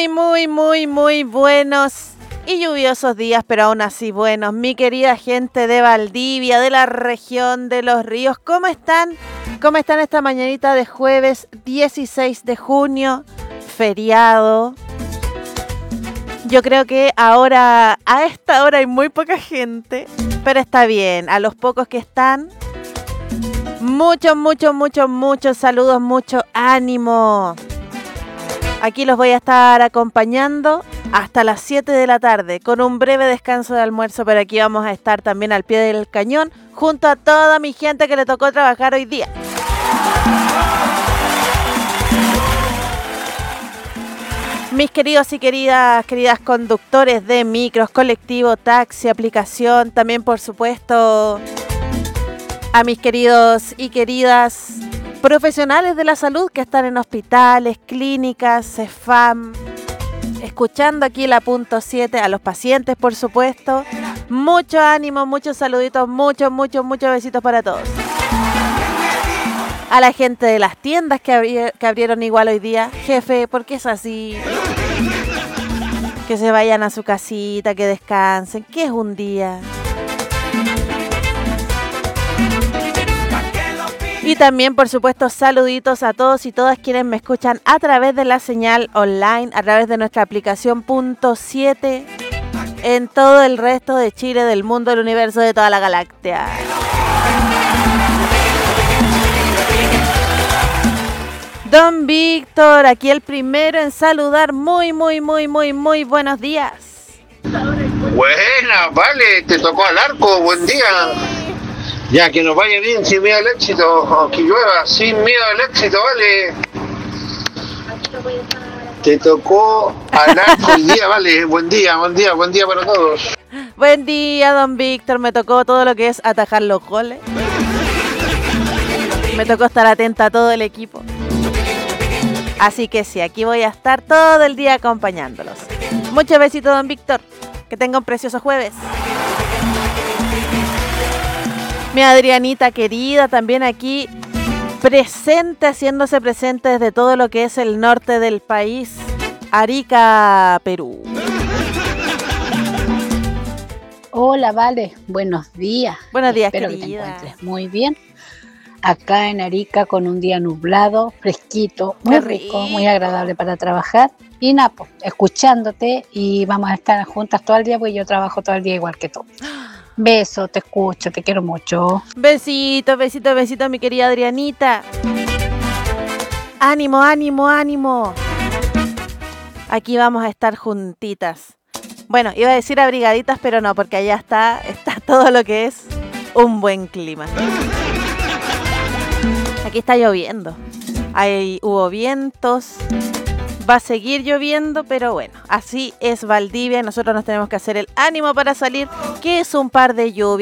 Muy buenos y lluviosos días, pero aún así buenos. Mi querida gente de Valdivia, de la región de Los Ríos, ¿cómo están? ¿Cómo están esta mañanita de jueves 16 de junio, feriado? Yo creo que ahora, a esta hora hay muy poca gente, pero está bien. A los pocos que están, muchos saludos, mucho ánimo. Aquí los voy a estar acompañando hasta las 7 de la tarde, con un breve descanso de almuerzo, pero aquí vamos a estar también al pie del cañón, junto a toda mi gente que le tocó trabajar hoy día. Mis queridos y queridas conductores de micros, colectivo, taxi, aplicación, también por supuesto a mis queridos y queridas profesionales de la salud que están en hospitales, clínicas, CEFAM, escuchando aquí la punto 7, a los pacientes por supuesto. Mucho ánimo, muchos saluditos, muchos besitos para todos. A la gente de las tiendas que abrieron igual hoy día. Jefe, ¿por qué es así? Que se vayan a su casita, que descansen, que es un día. Y también, por supuesto, saluditos a todos y todas quienes me escuchan a través de la señal online, a través de nuestra aplicación punto 7, en todo el resto de Chile, del mundo, del universo, de toda la galaxia. Don Víctor, aquí el primero en saludar. Muy buenos días. Buena, vale, te tocó al arco, buen día. Ya, que nos vaya bien sin miedo al éxito, que llueva sin miedo al éxito, vale. Te tocó al arco el día, vale. Buen día para todos. Buen día, don Víctor. Me tocó todo lo que es atajar los goles. Me tocó estar atenta a todo el equipo. Así que sí, aquí voy a estar todo el día acompañándolos. Muchos besitos, don Víctor. Que tenga un precioso jueves. Mi Adrianita querida también aquí presente, haciéndose presente desde todo lo que es el norte del país. Arica, Perú. Hola, Vale. Buenos días. Buenos días, espero querida. que te encuentres muy bien. Acá en Arica con un día nublado, fresquito, muy rico, muy agradable para trabajar. Y Napo, escuchándote y vamos a estar juntas todo el día porque yo trabajo todo el día igual que tú. Beso, te escucho, te quiero mucho. Besito, mi querida Adrianita. Ánimo. Aquí vamos a estar juntitas. Bueno, iba a decir abrigaditas, pero no, porque allá está todo lo que es un buen clima. Aquí está lloviendo. Hubo vientos. Va a seguir lloviendo, pero bueno, así es Valdivia. Nosotros nos tenemos que hacer el ánimo para salir, que es un par de lluvias.